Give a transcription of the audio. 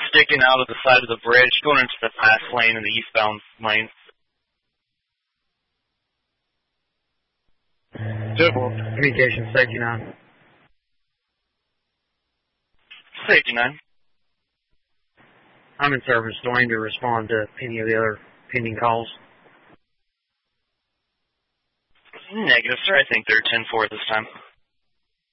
sticking out of the side of the bridge, going into the fast lane in the eastbound lane. 2-4, communication, safety 9. Safety 9. I'm in service, do I need to respond to any of the other pending calls? Negative, sir. I think they're 10-4 this time.